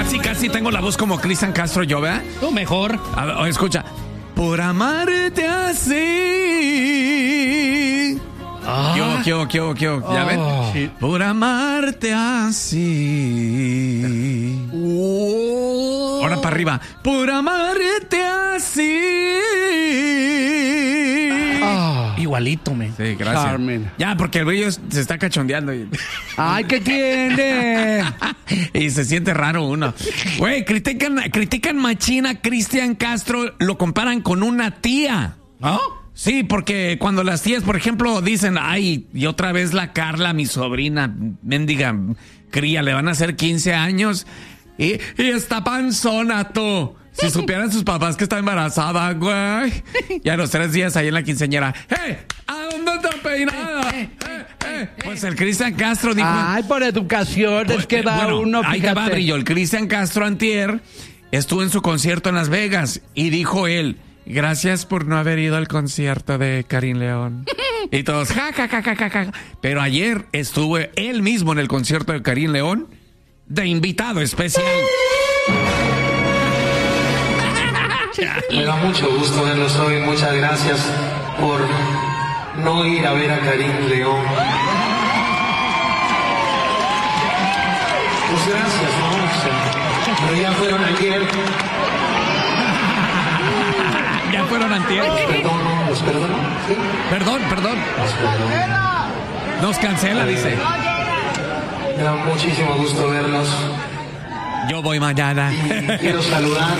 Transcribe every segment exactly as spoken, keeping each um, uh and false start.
Casi, casi tengo la voz como Cristian Castro, yo, ¿verdad? Tú mejor. A ver, escucha. Por amarte así. Ah. Yo, yo, yo, yo. ¿Ya ven? Sí. Por amarte así. Oh. Ahora para arriba. Por amarte así. Ah. Igualito, me. Sí, gracias. Carmen. Ya, porque el brillo se está cachondeando. Y, Ay, ¿qué tiene? y se siente raro uno. Güey, critican, critican machina a Cristian Castro, lo comparan con una tía. ¿Ah? Sí, porque cuando las tías, por ejemplo, dicen, ay, y otra vez la Carla, mi sobrina, mendiga cría, le van a hacer quince años y, y está panzona, tú. Si supieran sus papás que está embarazada, güey. Y a los tres días ahí en la quinceañera, ¡hey! ¿A dónde está peinada? Eh, eh. Pues el Cristian Castro dijo... Ay, por educación, es que va bueno, uno, ahí te va, fíjate. Brillo. El Cristian Castro antier estuvo en su concierto en Las Vegas y dijo él, gracias por no haber ido al concierto de Karim León. Y todos, ja, ja, ja, ja, ja, ja. Pero ayer estuvo él mismo en el concierto de Karim León de invitado especial. Me da mucho gusto verlos hoy. Muchas gracias por no ir a ver a Karim León. Pues gracias, ¿no? O sea, pero ya fueron ayer. Ya fueron antier. Perdón, no, los perdono. ¿Sí? Perdón, perdón. Los perdono. Nos cancela, dice. Me da muchísimo gusto verlos. Yo voy mañana. Y quiero saludar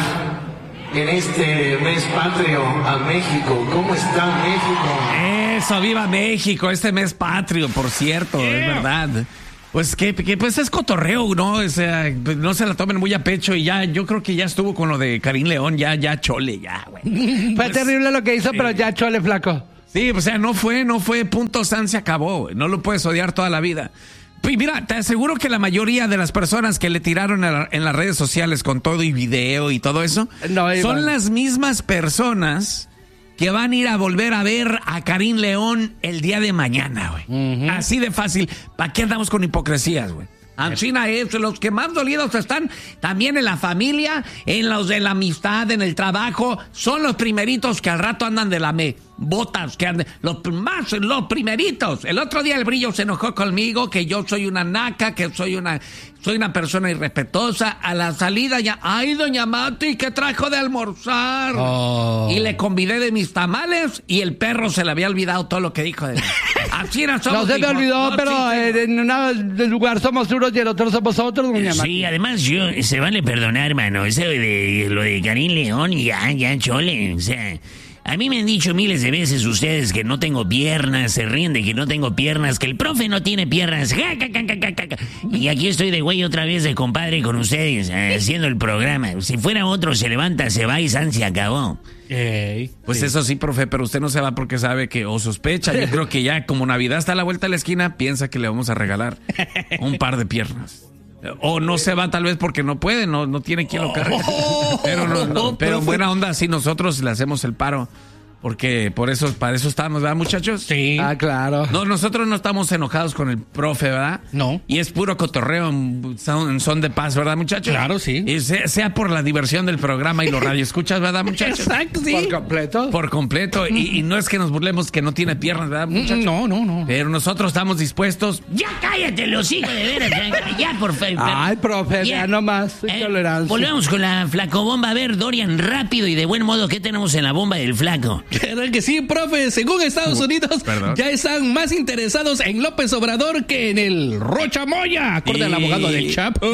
en este mes patrio a México. ¿Cómo está México? Eso, viva México, este mes patrio, por cierto, Yeah. es verdad. Pues que, que pues es cotorreo, ¿no? O sea, no se la tomen muy a pecho y ya, yo creo que ya estuvo con lo de Karim León, ya, ya chole, ya, güey. Fue Pues, terrible lo que hizo, sí. pero ya chole, flaco. Sí, o sea, no fue, no fue, punto san, se acabó, güey. No lo puedes odiar toda la vida. Y mira, te aseguro que la mayoría de las personas que le tiraron en, la- en las redes sociales con todo y video y todo eso, No, Iván. son las mismas personas que van a ir a volver a ver a Karim León el día de mañana, güey. Así de fácil. ¿Para qué andamos con hipocresías, güey? China es, los que más dolidos están también en la familia, en los de la amistad, en el trabajo, son los primeritos que al rato andan de la me botas, que andan, los más, los primeritos. El otro día el Brillo se enojó conmigo, que yo soy una naca, que soy una, soy una persona irrespetuosa. A la salida ya, ay, doña Mati, ¿qué trajo de almorzar? Oh. Y le convidé de mis tamales y el perro se le había olvidado todo lo que dijo de mí. Así no somos, No se me hijos. olvidó, No, pero sí, sí. en un lugar somos unos y el otro somos otros, doña Mati. Sí, además yo, se vale perdonar, hermano. Eso de lo de Karim León, ya, ya, chole. O sea, a mí me han dicho miles de veces ustedes que no tengo piernas, se ríen de que no tengo piernas, que el profe no tiene piernas. Ja, ja, ja, ja, ja, ja. Y aquí estoy de güey otra vez de compadre con ustedes, eh, haciendo el programa. Si fuera otro, se levanta, se va y san se acabó. Ey, Pues sí. eso sí, profe, pero usted no se va porque sabe que, o sospecha, yo creo que ya como Navidad está a la vuelta de la esquina, piensa que le vamos a regalar un par de piernas. O no se va tal vez porque no puede, no, no tiene quien lo cargue. Pero, no, no, pero en buena onda, sí, nosotros le hacemos el paro. Porque por eso, para eso estamos, ¿verdad, muchachos? Sí. Ah, claro. No, nosotros no estamos enojados con el profe, ¿verdad? No. Y es puro cotorreo en son, en son de paz, ¿verdad, muchachos? Claro, sí. Y sea, sea por la diversión del programa y los radioescuchas, ¿verdad, muchachos? Exacto, sí. Por completo. Por completo. Y, y no es que nos burlemos que no tiene piernas, ¿verdad, muchachos? No, no, no. Pero nosotros estamos dispuestos. Ya cállate, los hijos de veras. Ya, ya, por favor. Ay, profe, Ya. ya nomás. Eh, Tolerancia. volvemos con la flacobomba. A ver, Dorian, rápido y de buen modo, ¿qué tenemos en la bomba del flaco? ¿Verdad que sí, profe? Según Estados Unidos, perdón. ya están más interesados en López Obrador que en el Rocha Moya, acorde al Y- abogado del Chapo.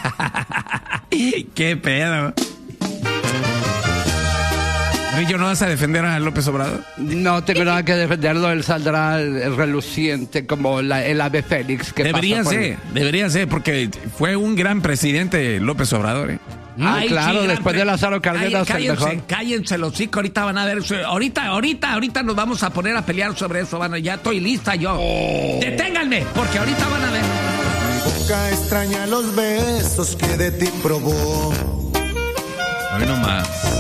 ¿Qué pedo? Rillo, ¿no vas a defender a López Obrador? No tengo nada que defenderlo, él saldrá reluciente como la- el ave fénix que Debería pasa por- ser, debería ser, porque fue un gran presidente López Obrador, ¿eh? Ah, Ay, claro, sí, después gran de Lázaro pre- Cárdenas, Ay, el cállense, mejor. cállense los chicos, ahorita van a ver, eso. ahorita, ahorita, ahorita nos vamos a poner a pelear sobre eso, van a- ya estoy lista yo. Deténganme, porque ahorita van a ver. Boca extraña los besos que de ti probó. Hoy no más.